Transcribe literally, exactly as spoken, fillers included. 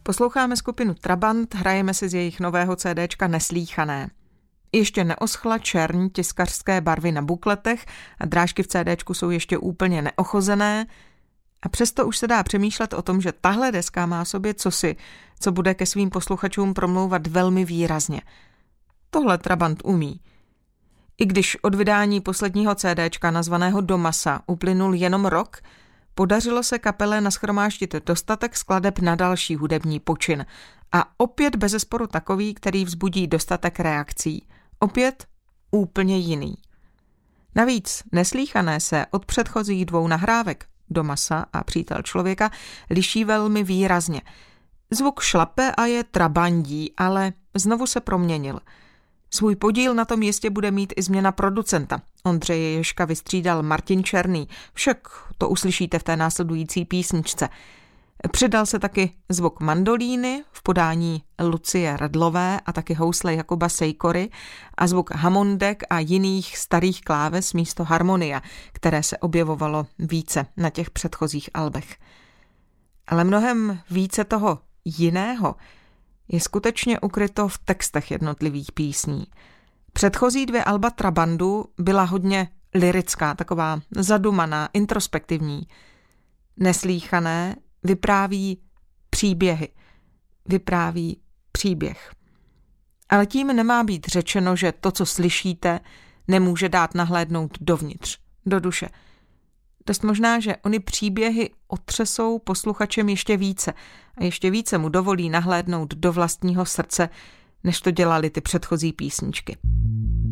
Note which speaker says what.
Speaker 1: Posloucháme skupinu Trabant, hrajeme si z jejich nového CDčka Neslýchané. Ještě neoschla čerň tiskařské barvy na bukletech a drážky v CDčku jsou ještě úplně neochozené a přesto už se dá přemýšlet o tom, že tahle deska má sobě cosi, co bude ke svým posluchačům promlouvat velmi výrazně. Tohle Trabant umí. I když od vydání posledního CDčka nazvaného Do masa uplynul jenom rok, podařilo se kapele nashromáždit dostatek skladeb na další hudební počin a opět bezesporu takový, který vzbudí dostatek reakcí. Opět úplně jiný. Navíc Neslýchané se od předchozích dvou nahrávek Do masa a Přítel člověka liší velmi výrazně. Zvuk šlape a je trabandí, ale znovu se proměnil. Svůj podíl na tom jistě bude mít i změna producenta. Ondřeje Ježka vystřídal Martin Černý, však to uslyšíte v té následující písničce. Přidal se taky zvuk mandolíny v podání Lucie Redlové a taky housle Jakuba Sejkory a zvuk hamondek a jiných starých kláves místo harmonia, které se objevovalo více na těch předchozích albech. Ale mnohem více toho jiného je skutečně ukryto v textech jednotlivých písní. Předchozí dvě alba Trabandu byla hodně lyrická, taková zadumaná, introspektivní. Neslýchané vypráví příběhy, vypráví příběh. Ale tím nemá být řečeno, že to, co slyšíte, nemůže dát nahlédnout dovnitř, do duše. Dost možná, že ony příběhy otřesou posluchačem ještě více a ještě více mu dovolí nahlédnout do vlastního srdce, než to dělali ty předchozí písničky.